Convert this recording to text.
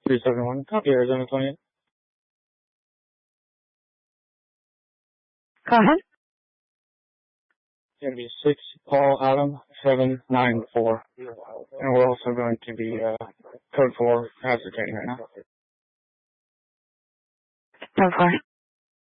371, copy Arizona 28. Go ahead. It's going to be 6 Paul Adam 794. And we're also going to be code 4 ascertaining right now. Code 4.